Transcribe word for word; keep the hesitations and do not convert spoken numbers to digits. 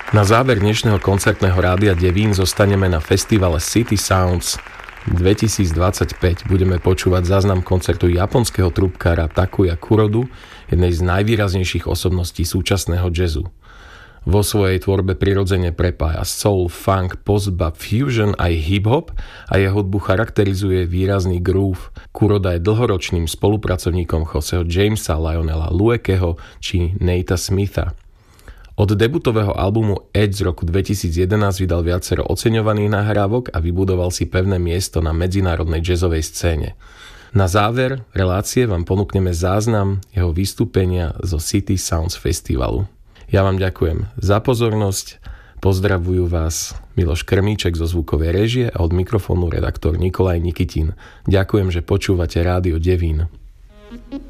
Na záver dnešného koncertného rádia Devín zostaneme na festivale City Sounds dvetisícdvadsaťpäť. Budeme počúvať záznam koncertu japonského trúbkára Takuya Kurodu, jednej z najvýraznejších osobností súčasného jazzu. Vo svojej tvorbe prirodzene prepája soul, funk, post-bop, fusion aj hip-hop a jeho hudbu charakterizuje výrazný groove. Kuroda je dlhoročným spolupracovníkom Joseho Jamesa, Lionela Luekeho či Natea Smitha. Od debutového albumu Edge z roku dvetisícjedenásť vydal viacero oceňovaných nahrávok a vybudoval si pevné miesto na medzinárodnej jazzovej scéne. Na záver relácie vám ponúkneme záznam jeho vystúpenia zo City Sounds Festivalu. Ja vám ďakujem za pozornosť, pozdravujú vás Miloš Krmíček zo zvukovej réžie a od mikrofónu redaktor Nikolaj Nikitin. Ďakujem, že počúvate Rádio Devín.